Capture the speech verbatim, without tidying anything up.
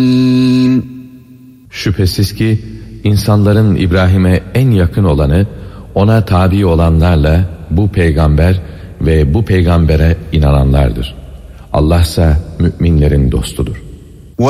Şüphesiz ki insanların İbrahim'e en yakın olanı, ona tabi olanlarla bu peygamber ve bu peygambere inananlardır. Allah ise müminlerin dostudur.